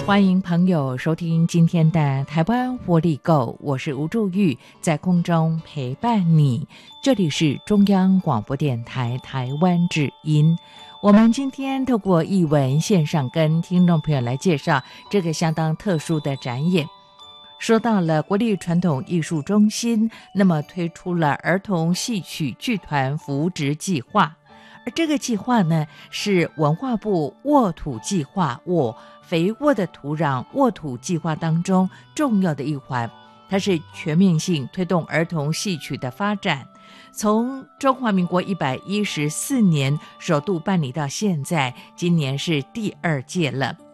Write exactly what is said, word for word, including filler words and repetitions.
欢迎朋友收听今天的台湾活力购，我是吴祝玉，在空中陪伴你。这里是中央广播电台台湾之音。我们今天透过艺文线上跟听众朋友来介绍这个相当特殊的展演。说到了国立传统艺术中心，那么推出了儿童戏曲剧团扶植计划，而这个计划呢，是文化部沃土计划沃肥沃的土壤沃土计划当中重要的一环，它是全面性推动儿童戏曲的发展。从中华民国一百一十四年首度办理到现在，今年是第二届了。